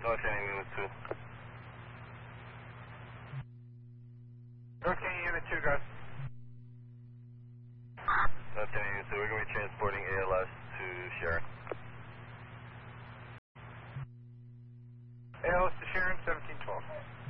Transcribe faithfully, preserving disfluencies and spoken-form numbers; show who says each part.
Speaker 1: North Canyon Unit two.
Speaker 2: North Canyon Unit two, guys.
Speaker 1: North Canyon Unit two, we're going to be transporting A L S to Sharon.
Speaker 2: A L S to Sharon, seventeen twelve.